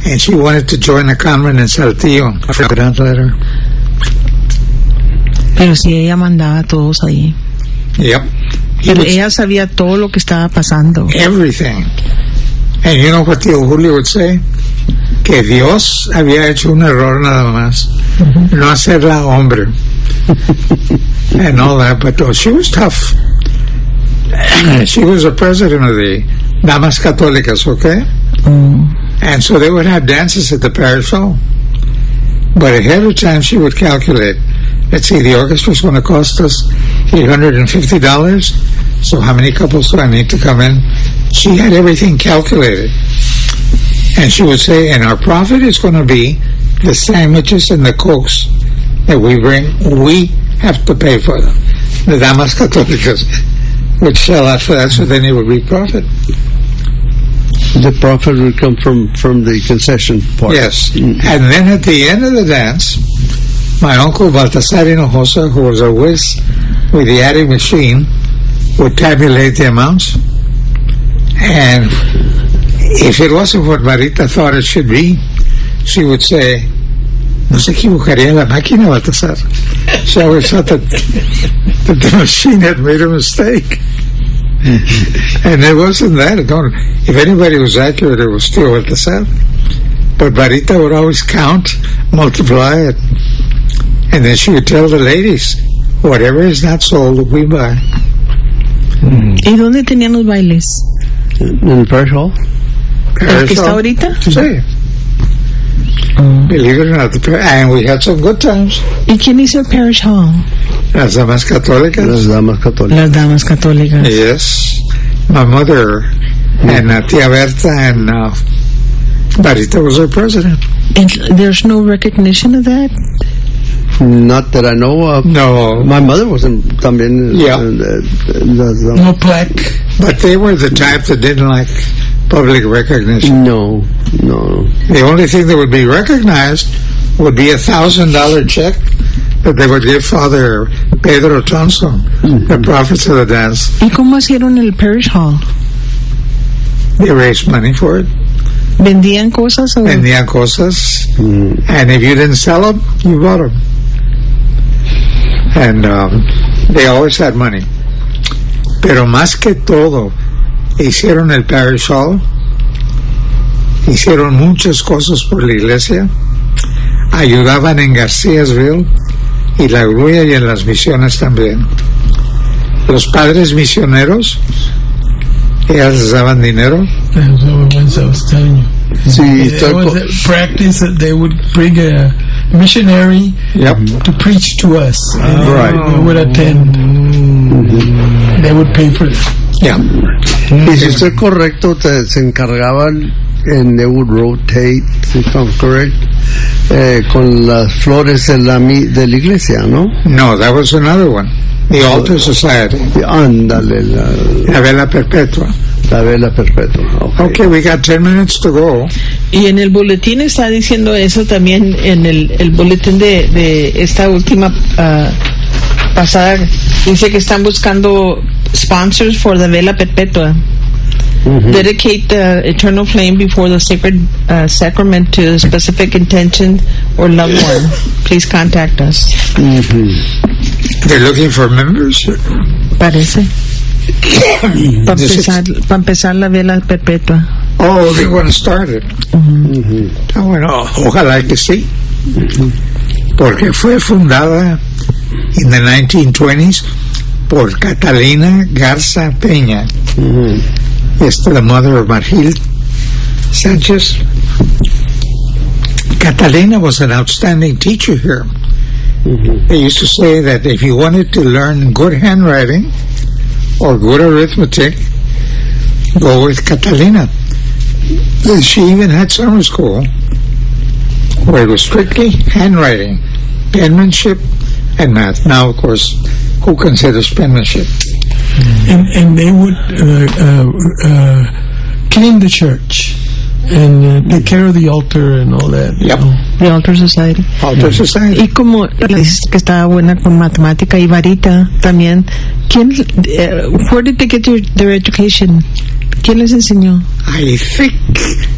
and she wanted to join a convent in Saltillo. I forgot to let her. Pero si ella mandaba a todos ahí. Yep. Pero ella sabía todo lo que estaba pasando. Everything. And you know what Tío Julio would say? Que Dios había hecho un error nada más. No hacerla hombre. And all that. But she was tough. She was the president of the Damas Católicas, okay? And so they would have dances at the parish hall. But ahead of time, she would calculate. Let's see, the orchestra is going to cost us $850. So how many couples do I need to come in? She had everything calculated. And she would say, and our profit is going to be the sandwiches and the cokes that we bring. We have to pay for them. The Damas Católicas would sell out for that, so then it would be profit. The profit would come from the concession part. Yes. And then at the end of the dance, my uncle Baltasar Hinojosa, who was a whiz with the adding machine, would tabulate the amounts. And if it wasn't what Marita thought it should be, she would say, no se equivocaría la máquina, Baltasar. She always thought that the machine had made a mistake. And it wasn't that. If anybody was accurate, it was still Baltasar. But Marita would always count, multiply it, and then she would tell the ladies, whatever is not sold, we buy. ¿Y dónde tenían los bailes? In the parish hall? ¿El que está ahorita? Sí. Believe it or not, and we had some good times. ¿Y quién hizo el parish hall? Las Damas Católicas. Las Damas Católicas. Las Damas Católicas. Yes. My mother and Tia Berta and Marita was our president. And there's no recognition of that? Not that I know of. No. My mother wasn't también. Yeah. No plaque. But they were the type that didn't like public recognition. No. The only thing that would be recognized would be $1,000 check that they would give Father Pedro Thompson, the prophets of the dance. ¿Y cómo hicieron el parish hall? They raised money for it. ¿Vendían cosas? O? Vendían cosas. And if you didn't sell them, you bought them. And they always had money. Pero más que todo, hicieron el parish hall. Hicieron muchas cosas por la iglesia. Ayudaban en Garcíasville y La Grulla y en las misiones también. Los padres misioneros, ellas les daban dinero. That's what I was telling you. Sí, There was a practice that they would bring a missionary to preach to us. And Right. they would attend. They would pay for it. Yeah. Y si estoy correcto, se encargaban, and they would rotate, if I'm correct, con las flores de la iglesia, ¿no? No, that was another one. The Altar Society. Ándale, La Vela Perpetua. la vela perpetua. Okay, we got 10 minutes to go. Y en el boletín está diciendo eso también, en el boletín de esta última pasada, dice que están buscando sponsors for the Vela Perpetua. Dedicate the eternal flame before the sacred sacrament to a specific intention or loved one. Please contact us. They're looking for members. Parece. Para empezar la Vela Perpetua. Oh, they want to start it. Bueno, ojalá que sí. Porque fue fundada in the 1920s por Catalina Garza Peña. The mother of Margil Sanchez. Catalina was an outstanding teacher here. They used to say that if you wanted to learn good handwriting or good arithmetic, go with Catalina. She even had summer school where it was strictly handwriting, penmanship, and math. Now, of course, who considers penmanship? And they would clean the church and take care of the altar and all that. Yep. The Altar Society. Altar Society. Y como dices que estaba buena con matemática y varita también, ¿quién, where did they get their education? ¿Quién les enseñó? I think